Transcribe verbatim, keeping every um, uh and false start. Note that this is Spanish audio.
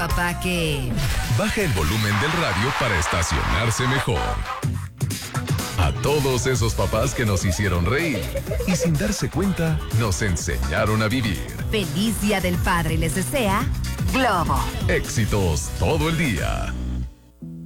papá que... baja el volumen del radio para estacionarse mejor. A todos esos papás que nos hicieron reír y sin darse cuenta nos enseñaron a vivir. Feliz Día del Padre les desea Globo. Éxitos todo el día.